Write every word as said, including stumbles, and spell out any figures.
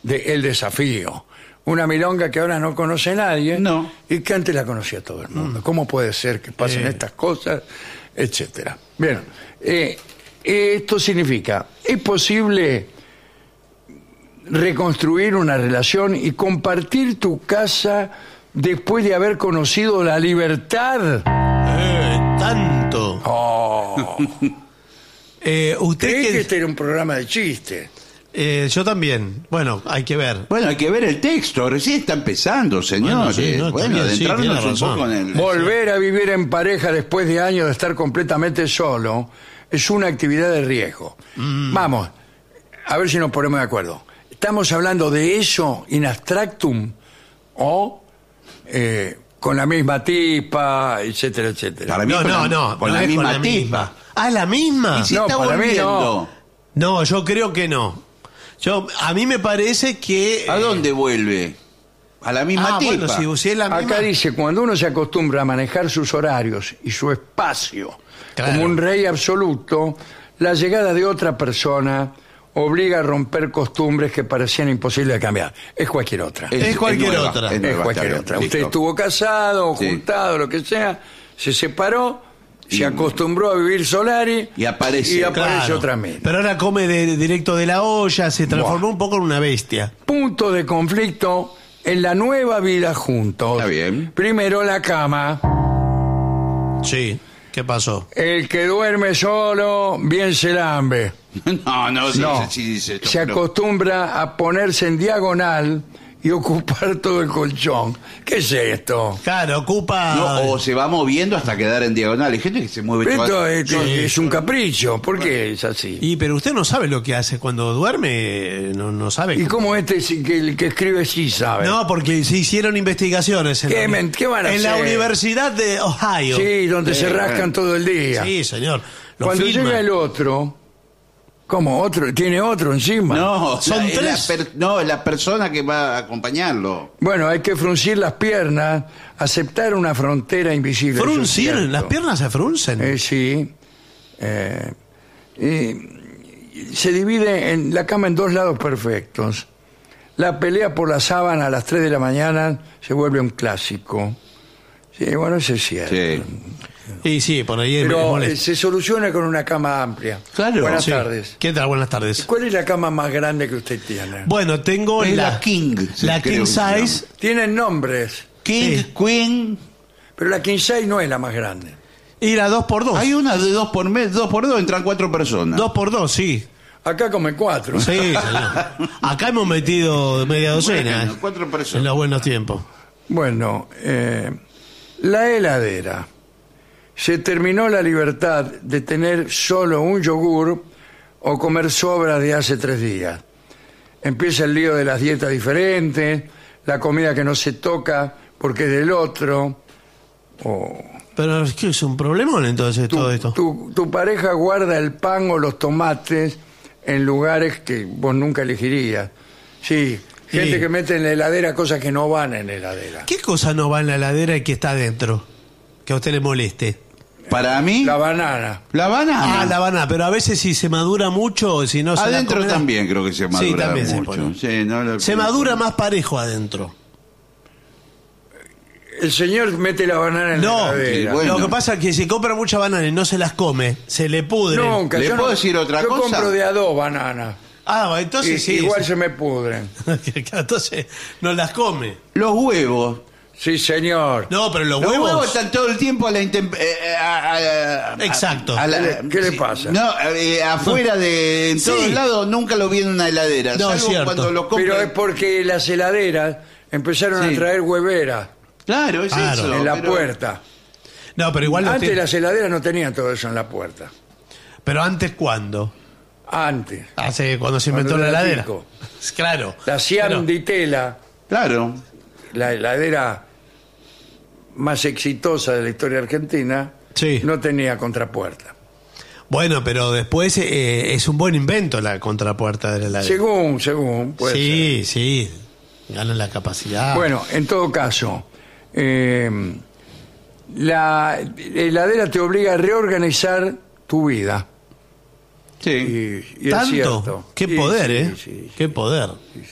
de El Desafío. Una milonga que ahora no conoce nadie No. y que antes la conocía todo el mundo. ¿Cómo puede ser que pasen Eh. estas cosas? Etcétera. Bien, eh, esto significa, ¿es posible reconstruir una relación y compartir tu casa después de haber conocido la libertad? Eh, tanto. Oh, Eh, usted creí que que... este era un programa de chistes. Eh, yo también. Bueno, hay que ver. Bueno, hay que ver el texto, recién está empezando, señores. Bueno, sí, no, Bueno, también, sí, adentrarnos tiene un razón. poco en el... Volver a vivir en pareja después de años de estar completamente solo es una actividad de riesgo. Vamos, a ver si nos ponemos de acuerdo. ¿Estamos hablando de eso in abstractum o eh, con la misma tipa, etcétera, etcétera? Para mí No, con no, la- no. con no la es misma tipa. misma. Ah, ¿la misma? Y si No, está para mí no. volviendo, No, yo creo que no. Yo, a mí me parece que... ¿a eh, dónde vuelve? A la misma Ah, tipa. bueno, si, si es la misma... Acá dice, cuando uno se acostumbra a manejar sus horarios y su espacio Claro. como un rey absoluto, la llegada de otra persona obliga a romper costumbres que parecían imposibles de cambiar. Es cualquier otra. Es cualquier nueva, otra. es Es nueva, cualquier está bien, otra. listo. Usted estuvo casado, o Sí. juntado, lo que sea, se separó, Y- se acostumbró a vivir solari Y aparece. y aparece Claro. otra mina. Pero ahora come de- directo de la olla, se transformó un poco en una bestia. Punto de conflicto en la nueva vida juntos. Está bien. Primero la cama. Sí. ¿Qué pasó? El que duerme solo, bien se lambe. No, no, sí, No, sí, dice esto, se pero- acostumbra a ponerse en diagonal y ocupar todo el colchón. ¿Qué es esto? Claro, ocupa... No, o se va moviendo hasta quedar en diagonal. Hay gente que se mueve. Esto toda- es, Sí. es un capricho. ¿Por qué es así? Y pero usted no sabe lo que hace cuando duerme, no, no sabe. ¿Y cómo este sí que el que escribe sí sabe? No, porque se hicieron investigaciones en, ¿Qué la, men- qué van a en la hacer? Universidad de Ohio. Sí, donde Sí, se rascan bueno. todo el día. Sí, señor. Lo Cuando filman. llega el otro, ¿cómo otro? ¿Tiene otro encima? No, Son la- es tres. la per- no, es la persona que va a acompañarlo. Bueno, hay que fruncir las piernas, aceptar una frontera invisible. eso es Fruncir, cierto. las piernas se fruncen. Eh, sí. Eh, y se divide en la cama en dos lados perfectos. La pelea por la sábana a las tres de la mañana se vuelve un clásico. Sí, bueno, eso es cierto. Sí. Y sí, por ahí es Pero eh, molesto. se soluciona con una cama amplia. Claro. Buenas Sí. tardes. ¿Qué tal? Buenas tardes. ¿Cuál es la cama más grande que usted tiene? Bueno, tengo Es la, la King, se la creo King que se Size. Tienen nombres, King, Sí. Queen. pero la king size no es la más grande. Y la dos por dos. Hay una de dos por mes, dos por dos entran cuatro personas. Dos por dos, sí. Acá come cuatro. Sí, señor. Acá hemos metido media docena. Bueno, eh, cuatro personas. en los buenos tiempos. Bueno, eh, la heladera. Se terminó la libertad de tener solo un yogur o comer sobras de hace tres días. Empieza el lío de las dietas diferentes, la comida que no se toca porque es del otro. O Pero es que es un problemón entonces tu, todo esto. tu- tu pareja guarda el pan o los tomates en lugares que vos nunca elegirías. Sí, gente Sí. que mete en la heladera cosas que no van en la heladera. ¿Qué cosa no va en la heladera y que está adentro? Que a usted le moleste. Para mí, La la, banana. banana. Ah, la banana, pero a veces si se madura mucho, si no se la Adentro come- también creo que se madura Sí, también se mucho. pone. Sí, no lo- Se madura más parejo adentro. El señor mete la banana en No, la heladera. sí, bueno. Lo que pasa es que si compra mucha banana y no se las come, se le pudre. Nunca. ¿Le yo puedo no- decir otra yo cosa? compro de a dos bananas. Ah, Y, entonces sí. igual sí. se me pudren. Entonces no las come. Los huevos. Sí, señor. No, pero los, Los huevos, huevos... están todo el tiempo a la intemperie. Exacto. ¿Qué le pasa? No, eh, afuera de en Sí. todos lados nunca lo vi en una heladera. No, es salvo cierto. cuando lo compran. Pero es porque las heladeras empezaron Sí. a traer hueveras Claro, es Claro. eso. en la pero- puerta. No, pero igual... no Antes tiene- las heladeras no tenían todo eso en la puerta. Pero antes, ¿cuándo? Antes. Hace cuando se inventó Cuando la era heladera. chico. Claro. La Siam Pero- di Tela, Claro. la heladera más exitosa de la historia argentina, Sí. no tenía contrapuerta. Bueno, pero después eh, es un buen invento la contrapuerta de la heladera. Según, según, puede sí, sí. Ganan la capacidad. ser. Bueno, en todo caso, eh, la heladera te obliga a reorganizar tu vida. Sí. Y, y es ¿Tanto? cierto. Qué Sí, poder, sí, ¿eh? sí, sí. Qué poder.